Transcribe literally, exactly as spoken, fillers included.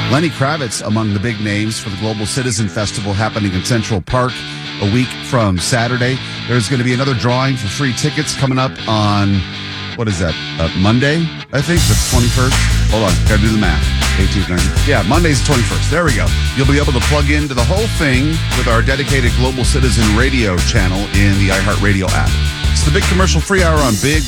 Lenny Kravitz among the big names for the Global Citizen Festival happening in Central Park a week from Saturday. There's going to be another drawing for free tickets coming up on, what is that, uh, Monday, I think, the twenty-first? Hold on, got to do the math. eighteenth, nineteenth. Yeah, Monday's the twenty-first. There we go. You'll be able to plug into the whole thing with our dedicated Global Citizen radio channel in the iHeartRadio app. It's the Big Commercial Free Hour on Big